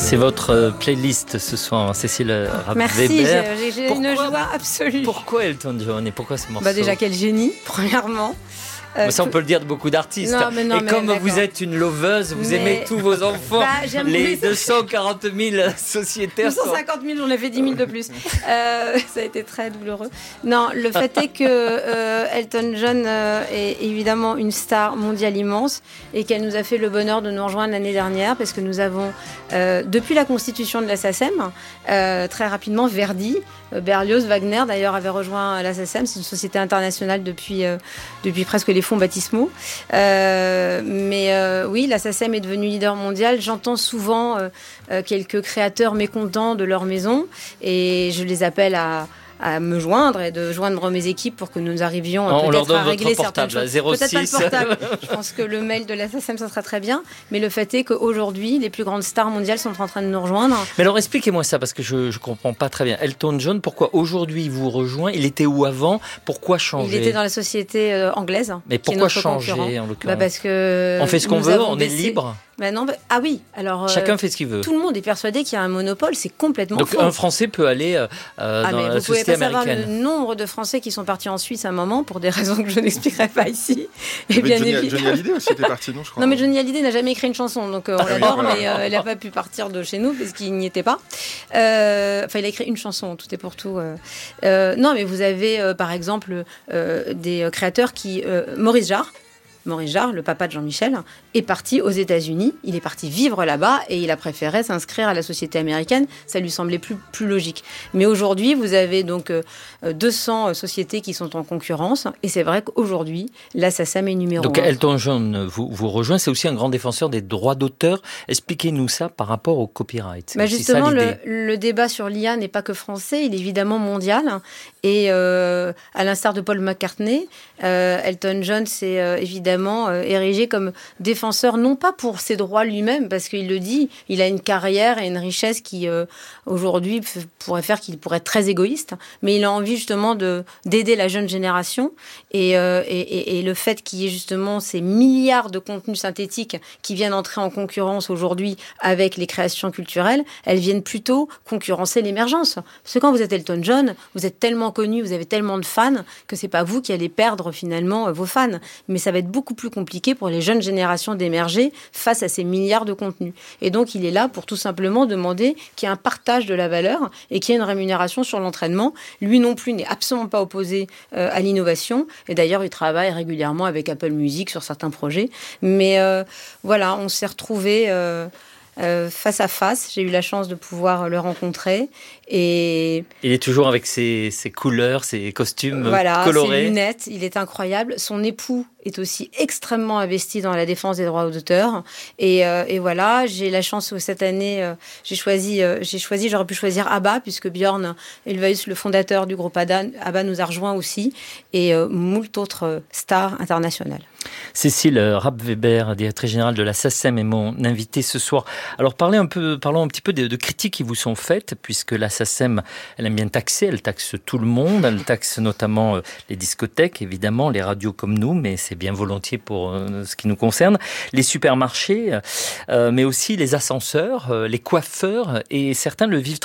C'est votre playlist ce soir, Cécile Rapp-Weber. Merci, j'ai une joie absolue. Pourquoi Elton John et pourquoi ce morceau? Déjà, quel génie, premièrement. Ça, on peut le dire de beaucoup d'artistes. Et comme vous êtes une loveuse, vous aimez tous vos enfants. Les 240 000 sociétaires. 250 000, j'en ai fait 10 000 de plus. Ça a été très douloureux. Non, le fait est que Elton John est évidemment une star mondiale immense et qu'elle nous a fait le bonheur de nous rejoindre l'année dernière parce que nous avons, depuis la constitution de la SACEM, très rapidement, Verdi, Berlioz, Wagner d'ailleurs avait rejoint la SACEM. C'est une société internationale depuis presque les fonds baptismaux. Oui, la SACEM est devenue leader mondial. J'entends souvent quelques créateurs mécontents de leur maison et je les appelle à me joindre et de joindre mes équipes pour que nous arrivions peut-être à régler certaines choses. Peut-être pas le portable. Je pense que le mail de la SACEM, ça sera très bien. Mais le fait est qu'aujourd'hui, les plus grandes stars mondiales sont en train de nous rejoindre. Mais alors, expliquez-moi ça, parce que je ne comprends pas très bien. Elton John, pourquoi aujourd'hui il vous rejoint? Il était où avant? Pourquoi changer? Il était dans la société anglaise. Mais pourquoi changer, en l'occurrence? Parce que on fait ce qu'on veut, on est libre. Ah oui, alors... Chacun fait ce qu'il veut. Tout le monde est persuadé qu'il y a un monopole, c'est complètement faux. Donc un Français peut aller dans la société américaine. Vous pouvez pas savoir le nombre de Français qui sont partis en Suisse à un moment, pour des raisons que je n'expliquerai pas ici. Et bien Johnny Hallyday aussi était parti, non, je crois. Non, mais Johnny Hallyday n'a jamais écrit une chanson, donc on l'adore, mais elle n'a pas pu partir de chez nous, parce qu'il n'y était pas. Il a écrit une chanson, tout est pour tout. Non, mais vous avez, par exemple, des créateurs qui... Maurice Jarre, le papa de Jean-Michel, est parti aux États-Unis. Il est parti vivre là-bas et il a préféré s'inscrire à la société américaine. Ça lui semblait plus logique. Mais aujourd'hui, vous avez donc 200 sociétés qui sont en concurrence. Et c'est vrai qu'aujourd'hui, la SACEM est numéro 1. Donc Elton John vous rejoint. C'est aussi un grand défenseur des droits d'auteur. Expliquez-nous ça par rapport au copyright. Justement, le débat sur l'IA n'est pas que français. Il est évidemment mondial. Et à l'instar de Paul McCartney, Elton John s'est évidemment érigé comme défenseur, non pas pour ses droits lui-même, parce qu'il le dit, il a une carrière et une richesse qui, aujourd'hui, pourrait faire qu'il pourrait être très égoïste, mais il a envie justement d'aider la jeune génération et le fait qu'il y ait justement ces milliards de contenus synthétiques qui viennent entrer en concurrence aujourd'hui avec les créations culturelles, elles viennent plutôt concurrencer l'émergence. Parce que quand vous êtes Elton John, vous êtes tellement connu, vous avez tellement de fans que c'est pas vous qui allez perdre finalement vos fans. Mais ça va être beaucoup plus compliqué pour les jeunes générations d'émerger face à ces milliards de contenus. Et donc, il est là pour tout simplement demander qu'il y ait un partage de la valeur et qu'il y ait une rémunération sur l'entraînement. Lui non plus n'est absolument pas opposé à l'innovation. Et d'ailleurs, il travaille régulièrement avec Apple Music sur certains projets. Mais voilà, on s'est retrouvés face à face. J'ai eu la chance de pouvoir le rencontrer. Et il est toujours avec ses couleurs, ses costumes colorés. Ses lunettes, il est incroyable. Son époux est aussi extrêmement investi dans la défense des droits d'auteur. Et voilà, j'ai la chance cette année, j'aurais pu choisir ABBA, puisque Björn Ulvaeus, le fondateur du groupe ABBA, nous a rejoint aussi, et moult autres stars internationales. Cécile Rapp-Weber, directrice générale de la SACEM, est mon invitée ce soir. Alors parlons un petit peu de critiques qui vous sont faites, puisque la SACEM, elle aime bien taxer, elle taxe tout le monde, elle taxe notamment les discothèques, évidemment, les radios comme nous, mais c'est bien volontiers pour ce qui nous concerne, les supermarchés, mais aussi les ascenseurs, les coiffeurs, et certains le vivent